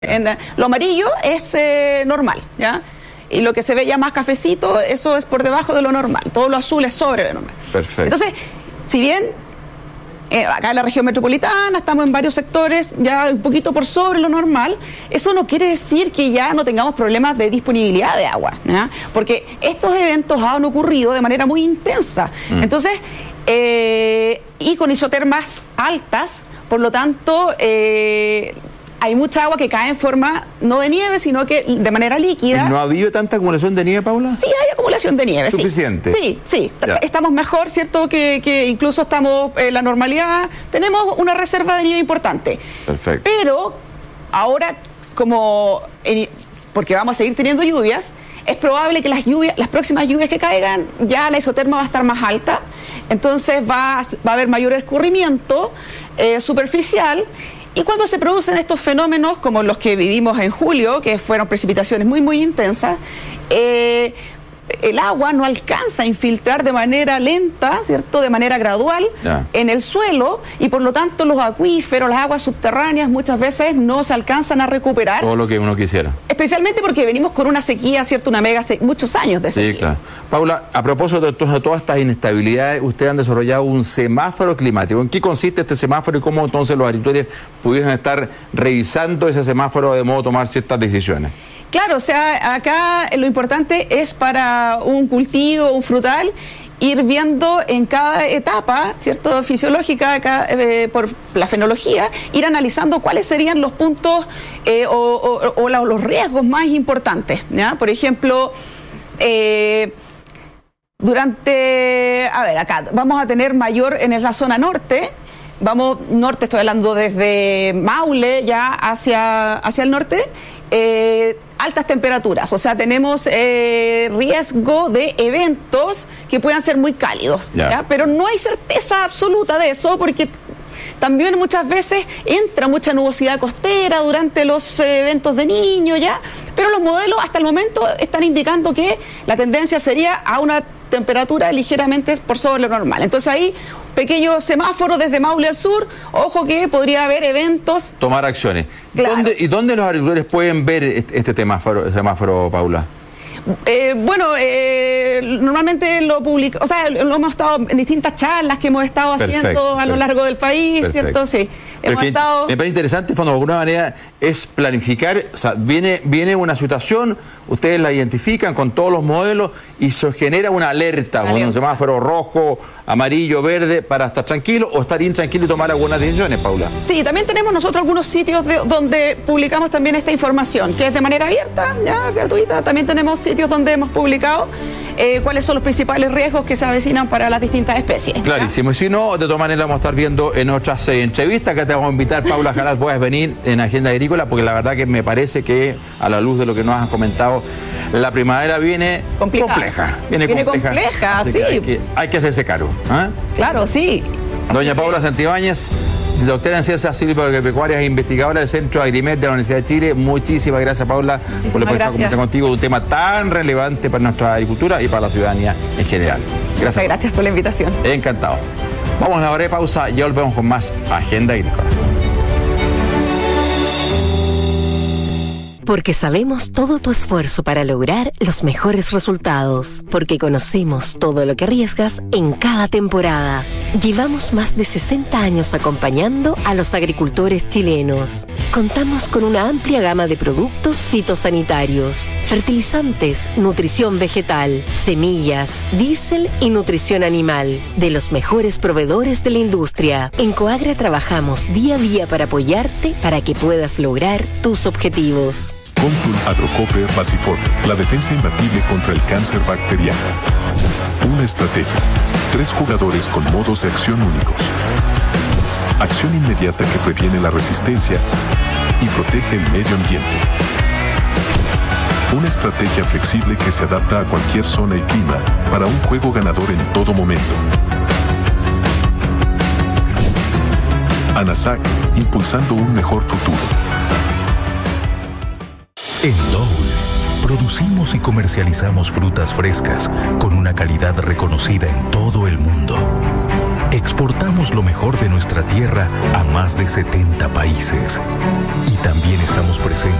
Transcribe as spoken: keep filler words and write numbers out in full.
En, lo amarillo es eh, normal, ¿ya? Y lo que se ve ya más cafecito, eso es por debajo de lo normal. Todo lo azul es sobre lo normal. Perfecto. Entonces, si bien eh, acá en la región metropolitana estamos en varios sectores ya un poquito por sobre lo normal, eso no quiere decir que ya no tengamos problemas de disponibilidad de agua, ¿ya? Porque estos eventos han ocurrido de manera muy intensa. Mm. Entonces, eh, y con isotermas altas, por lo tanto, eh, hay mucha agua que cae en forma no de nieve, sino que de manera líquida. ¿No ha habido tanta acumulación de nieve, Paula? Sí, hay acumulación de nieve. ¿Suficiente? Sí, sí. sí. Ya. Estamos mejor, ¿cierto? Que, que incluso estamos en la normalidad. Tenemos una reserva de nieve importante. Perfecto. Pero ahora, como en, porque vamos a seguir teniendo lluvias, es probable que las lluvias, las próximas lluvias que caigan, ya la isoterma va a estar más alta. Entonces va, va a haber mayor escurrimiento eh, superficial. Y cuando se producen estos fenómenos como los que vivimos en julio, que fueron precipitaciones muy, muy intensas, eh, el agua no alcanza a infiltrar de manera lenta, ¿cierto?, de manera gradual yeah. en el suelo, y por lo tanto los acuíferos, las aguas subterráneas muchas veces no se alcanzan a recuperar. Todo lo que uno quisiera. Especialmente porque venimos con una sequía, ¿cierto?, una mega sequía, muchos años de sequía. Sí, claro. Paula, a propósito de, to de todas estas inestabilidades, ustedes han desarrollado un semáforo climático. ¿En qué consiste este semáforo y cómo entonces los agricultores pudiesen estar revisando ese semáforo de modo de tomar ciertas decisiones? Claro, o sea, acá lo importante es para un cultivo, un frutal, ir viendo en cada etapa, ¿cierto?, fisiológica, acá, eh, por la fenología, ir analizando cuáles serían los puntos eh, o, o, o los riesgos más importantes, ¿ya? Por ejemplo, eh, durante, a ver, acá vamos a tener mayor en la zona norte. Vamos norte, estoy hablando desde Maule ya hacia, hacia el norte, eh, altas temperaturas, o sea, tenemos eh, riesgo de eventos que puedan ser muy cálidos, ¿ya? ¿ya? Pero no hay certeza absoluta de eso porque también muchas veces entra mucha nubosidad costera durante los eh, eventos de niño, ¿ya? Pero los modelos hasta el momento están indicando que la tendencia sería a una temperatura ligeramente por sobre lo normal. Entonces ahí, pequeño semáforo desde Maule al sur, ojo que podría haber eventos. Tomar acciones. Claro. ¿Dónde, ¿Y dónde los agricultores pueden ver este, este semáforo, semáforo, Paula? Eh, bueno, eh, normalmente lo publica, o sea, lo hemos estado en distintas charlas que hemos estado haciendo perfecto, a lo largo del país, perfecto. ¿Cierto? Sí. Hemos estado... Me parece interesante, de alguna manera, es planificar, o sea, viene, viene una situación, ustedes la identifican con todos los modelos y se genera una alerta, con un semáforo rojo, amarillo, verde, para estar tranquilo o estar intranquilo y tomar algunas decisiones, Paula. Sí, también tenemos nosotros algunos sitios de, donde publicamos también esta información, que es de manera abierta, ya gratuita. También tenemos sitios donde hemos publicado eh, cuáles son los principales riesgos que se avecinan para las distintas especies. Clarísimo. Y si no, de todas maneras vamos a estar viendo en otras eh, entrevistas que te vamos a invitar, Paula Jaral, puedes venir en Agenda Agrícola, porque la verdad que me parece que, a la luz de lo que nos has comentado, la primavera viene complicada. compleja. Viene, viene compleja, compleja sí. Hay que, hay que hacerse cargo. ¿eh? Claro, sí. Doña Paula Santibáñez, doctora en Ciencias Silvícolas e investigadora del Centro Agrimet de la Universidad de Chile. Muchísimas gracias, Paula, Muchísimas por la conversar contigo de un tema tan relevante para nuestra agricultura y para la ciudadanía en general. Gracias. Muchas gracias por la invitación. Encantado. Vamos a una breve pausa y ya volvemos con más Agenda Agrícola. Porque sabemos todo tu esfuerzo para lograr los mejores resultados. Porque conocemos todo lo que arriesgas en cada temporada. Llevamos más de sesenta años acompañando a los agricultores chilenos. Contamos con una amplia gama de productos fitosanitarios, fertilizantes, nutrición vegetal, semillas, diésel y nutrición animal, de los mejores proveedores de la industria. En Coagra trabajamos día a día para apoyarte para que puedas lograr tus objetivos. Consul Agrocopper Basiforte, la defensa imbatible contra el cáncer bacteriano. Una estrategia. Tres jugadores con modos de acción únicos. Acción inmediata que previene la resistencia y protege el medio ambiente. Una estrategia flexible que se adapta a cualquier zona y clima para un juego ganador en todo momento. ANASAC, impulsando un mejor futuro. En Dole, producimos y comercializamos frutas frescas con una calidad reconocida en todo el mundo. Expo exportamos lo mejor de nuestra tierra a más de setenta países. Y también estamos presentes